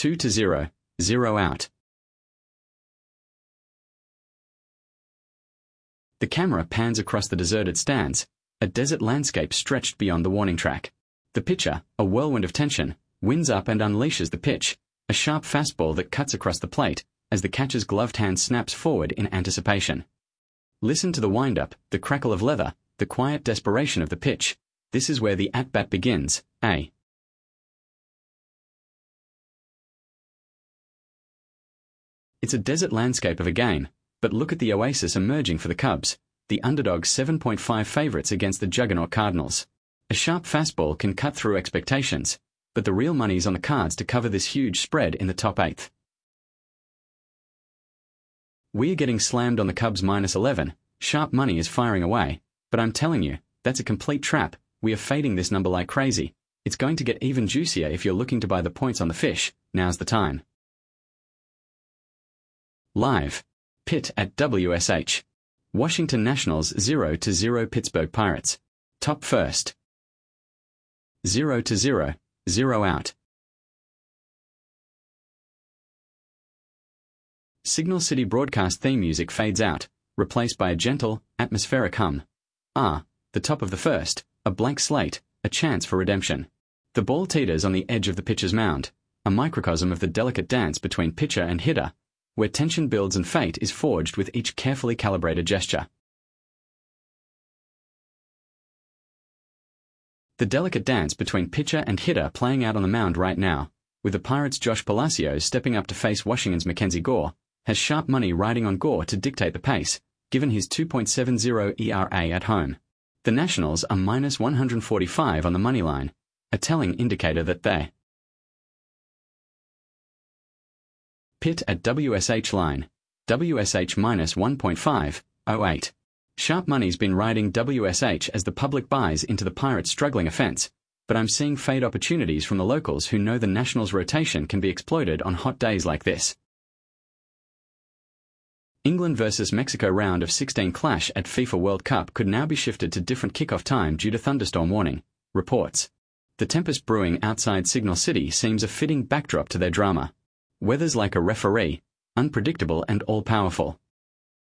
2-0, 0 out. The camera pans across the deserted stands, a desert landscape stretched beyond the warning track. The pitcher, a whirlwind of tension, winds up and unleashes the pitch, a sharp fastball that cuts across the plate as the catcher's gloved hand snaps forward in anticipation. Listen to the wind-up, the crackle of leather, the quiet desperation of the pitch. This is where the at-bat begins, It's a desert landscape of a game, but look at the oasis emerging for the Cubs, the underdog 7.5 favorites against the juggernaut Cardinals. A sharp fastball can cut through expectations, but the real money's on the cards to cover this huge spread in the top eighth. We're getting slammed on the Cubs -11, sharp money is firing away, but I'm telling you, that's a complete trap. We are fading this number like crazy. It's going to get even juicier if you're looking to buy the points on the fish. Now's the time. Live. Pitt at WSH. Washington Nationals 0-0 Pittsburgh Pirates. Top first. 0-0, 0 out. Signal City broadcast theme music fades out, replaced by a gentle, atmospheric hum. The top of the first, a blank slate, a chance for redemption. The ball teeters on the edge of the pitcher's mound, a microcosm of the delicate dance between pitcher and hitter, where tension builds and fate is forged with each carefully calibrated gesture. The delicate dance between pitcher and hitter playing out on the mound right now, with the Pirates' Josh Palacios stepping up to face Washington's Mackenzie Gore, has sharp money riding on Gore to dictate the pace, given his 2.70 ERA at home. The Nationals are -145 on the money line, a telling indicator that they. Pitt at WSH line. WSH -1.5, 08. Sharp money's been riding WSH as the public buys into the Pirates' struggling offense, but I'm seeing fade opportunities from the locals who know the Nationals' rotation can be exploited on hot days like this. England vs Mexico round of 16 clash at FIFA World Cup could now be shifted to different kickoff time due to thunderstorm warning, reports. The tempest brewing outside Signal City seems a fitting backdrop to their drama. Weather's like a referee, unpredictable and all-powerful.